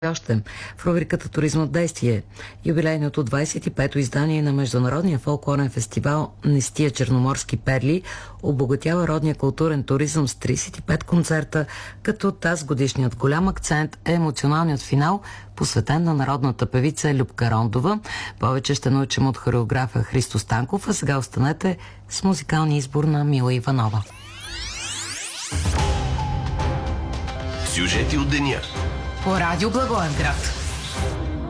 Още в рубриката Туризма от действие. Юбилейното 25-то издание на Международния фолклорен фестивал Нестия черноморски перли обогатява родния културен туризъм с 35 концерта, като тази годишният голям акцент е емоционалният финал, посветен на народната певица Любка Рондова. Повече ще научим от хореографа Христо Станков, а сега останете с музикалния избор на Мила Иванова. Сюжети от деня по радио Благоевград.